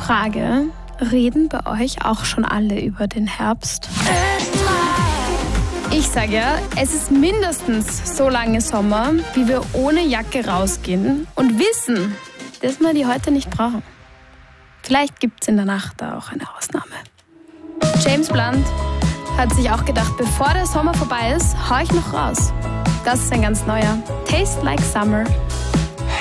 Frage, reden bei euch auch schon alle über den Herbst? Ich sage ja, es ist mindestens so lange Sommer, wie wir ohne Jacke rausgehen und wissen, dass wir die heute nicht brauchen. Vielleicht gibt es in der Nacht da auch eine Ausnahme. James Blunt hat sich auch gedacht, bevor der Sommer vorbei ist, hau ich noch raus. Das ist ein ganz neuer Taste Like Summer